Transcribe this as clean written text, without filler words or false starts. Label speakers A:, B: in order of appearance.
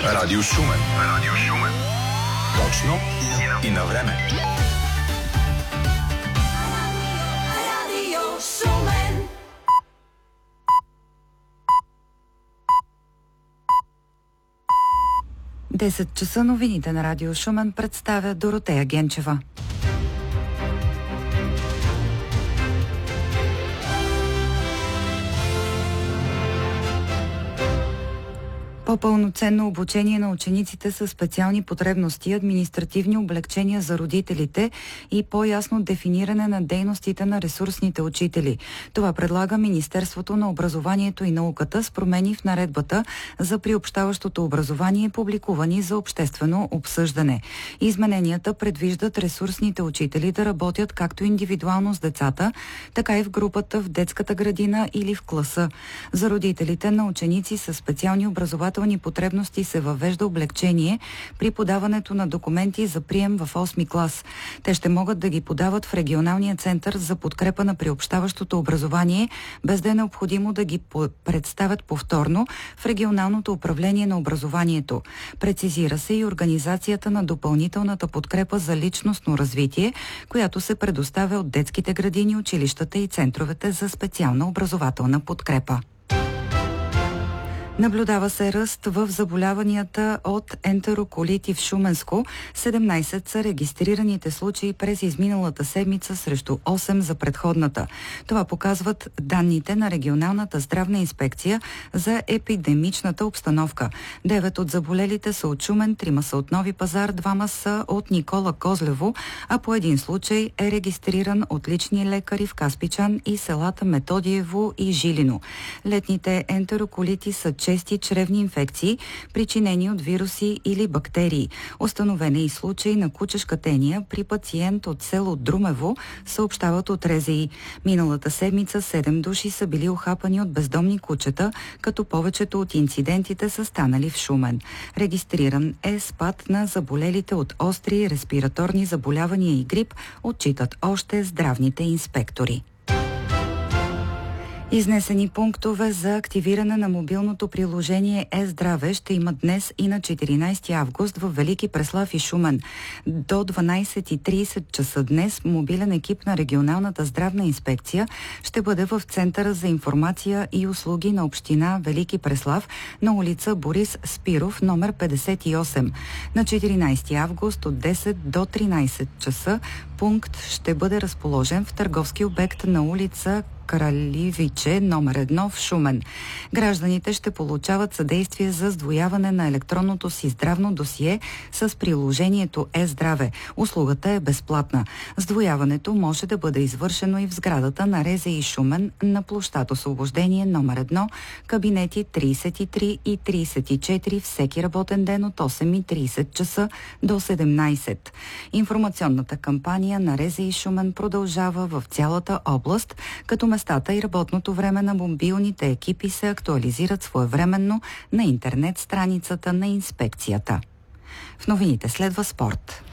A: Радио Шумен. Радио Шумен. Точно и на време.
B: Радио Шумен. Десет часа новините на Радио Шумен представя Доротея Генчева. По-пълноценно обучение на учениците с специални потребности, административни облекчения за родителите и по-ясно дефиниране на дейностите на ресурсните учители. Това предлага Министерството на образованието и науката с промени в наредбата за приобщаващото образование, публикувани за обществено обсъждане. Измененията предвиждат ресурсните учители да работят както индивидуално с децата, така и в групата в детската градина или в класа. За родителите на ученици с специални образователни потребности се въвежда облекчение при подаването на документи за прием в 8 клас. Те ще могат да ги подават в регионалния център за подкрепа на приобщаващото образование, без да е необходимо да ги представят повторно в регионалното управление на образованието. Прецизира се и организацията на допълнителната подкрепа за личностно развитие, която се предоставя от детските градини, училищата и центровете за специална образователна подкрепа. Наблюдава се ръст в заболяванията от ентероколити в Шуменско. 17 са регистрираните случаи през изминалата седмица срещу 8 за предходната. Това показват данните на регионалната здравна инспекция за епидемичната обстановка. 9 от заболелите са от Шумен, 3 са от Нови пазар, 2 са от Никола Козлево, а по един случай е регистриран от лични лекари в Каспичан и селата Методиево и Жилино. Летните ентероколити са чести чревни инфекции, причинени от вируси или бактерии. Установен е и случай на кучешка тения при пациент от село Друмево, съобщават от РЗИ. Миналата седмица 7 души са били ухапани от бездомни кучета, като повечето от инцидентите са станали в Шумен. Регистриран е спад на заболелите от остри респираторни заболявания и грип, отчитат още здравните инспектори. Изнесени пунктове за активиране на мобилното приложение Е-здраве ще има днес и на 14 август в Велики Преслав и Шумен. До 12:30 часа днес мобилен екип на регионалната здравна инспекция ще бъде в Центъра за информация и услуги на община Велики Преслав на улица Борис Спиров, номер 58. На 14 август от 10 до 13 часа пункт ще бъде разположен в търговски обект на улица Краливиче, номер 1 в Шумен. Гражданите ще получават съдействие за сдвояване на електронното си здравно досие с приложението Е-здраве. Услугата е безплатна. Сдвояването може да бъде извършено и в сградата на РЗИ Шумен на площад Освобождение номер 1, кабинети 33 и 34 всеки работен ден от 8:30 часа до 17. Информационната кампания на РЗИ Шумен продължава в цялата област, като местата и работното време на мобилните екипи се актуализират своевременно на интернет страницата на инспекцията. В новините следва спорт.